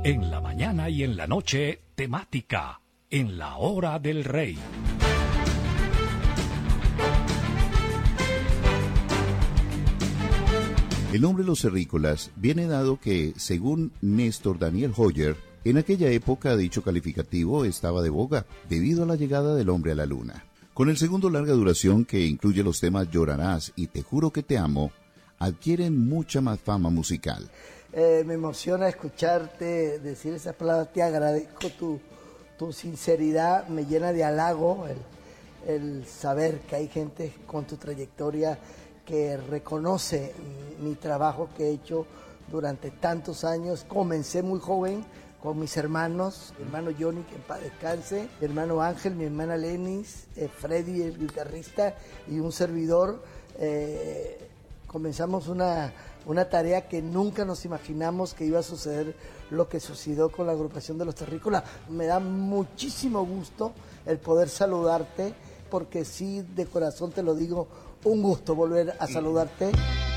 En la mañana y en la noche, temática, en la hora del rey. El nombre Los Cerrícolas viene dado que, según Néstor Daniel Hoyer, en aquella época dicho calificativo estaba de boga debido a la llegada del hombre a la luna. Con el segundo larga duración, que incluye los temas Llorarás y Te juro que te amo, adquieren mucha más fama musical. Me emociona escucharte decir esas palabras, te agradezco tu sinceridad, me llena de halago el saber que hay gente con tu trayectoria que reconoce mi trabajo que he hecho durante tantos años. Comencé muy joven con mis hermanos, mi hermano Johnny, que en paz descanse, mi hermano Ángel, mi hermana Lenis, Freddy, el guitarrista, y un servidor. Comenzamos una tarea que nunca nos imaginamos que iba a suceder, lo que sucedió con la agrupación de Los Terrícolas. Me da muchísimo gusto el poder saludarte, porque sí, de corazón te lo digo, un gusto volver a saludarte.